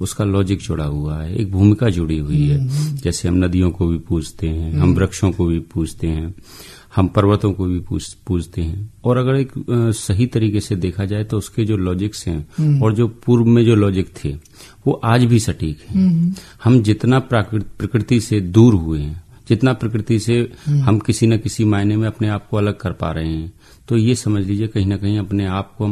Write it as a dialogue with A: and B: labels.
A: उसका लॉजिक जुड़ा हुआ है, एक भूमिका जुड़ी हुई है। जैसे हम नदियों को भी पूजते हैं, हम वृक्षों को भी पूजते हैं, हम पर्वतों को भी पूजते हैं। और अगर एक सही तरीके से देखा जाए तो उसके जो लॉजिक्स हैं और जो पूर्व में जो लॉजिक थे वो आज भी सटीक हैं। हम जितना प्रकृति से दूर हुए हैं, जितना प्रकृति से हम किसी न किसी मायने में अपने आप को अलग कर पा रहे हैं, तो ये समझ लीजिए कहीं ना कहीं अपने आप को हम